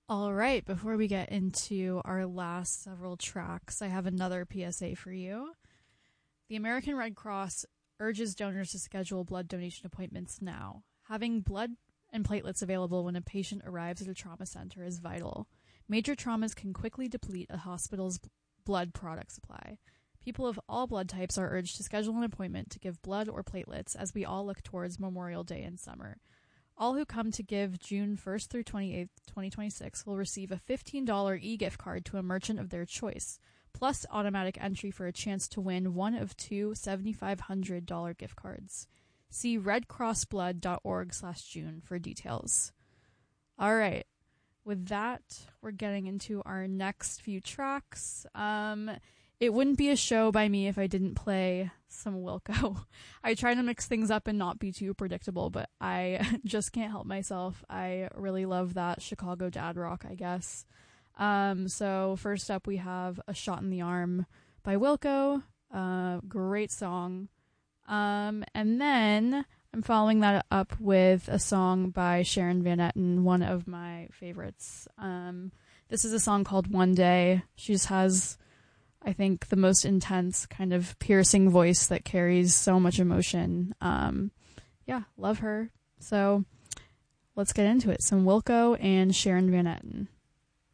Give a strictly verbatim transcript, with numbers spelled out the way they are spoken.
All right, before we get into our last several tracks, I have another P S A for you. The American Red Cross urges donors to schedule blood donation appointments now. Having blood and platelets available when a patient arrives at a trauma center is vital. Major traumas can quickly deplete a hospital's blood product supply. People of all blood types are urged to schedule an appointment to give blood or platelets as we all look towards Memorial Day in summer. All who come to give June first through twenty-eighth, twenty twenty-six will receive a fifteen dollars e-gift card to a merchant of their choice, plus automatic entry for a chance to win one of two seven thousand five hundred dollars gift cards. See redcrossblood.org slash June for details. All right. With that, we're getting into our next few tracks. Um, it wouldn't be a show by me if I didn't play some Wilco. I try to mix things up and not be too predictable, but I just can't help myself. I really love that Chicago dad rock, I guess. Um, so first up we have A Shot in the Arm by Wilco. Uh, great song. Um, and then I'm following that up with a song by Sharon Van Etten, one of my favorites. Um, this is a song called One Day. She just has, I think, the most intense kind of piercing voice that carries so much emotion. Um, yeah, love her. So let's get into it. Some Wilco and Sharon Van Etten.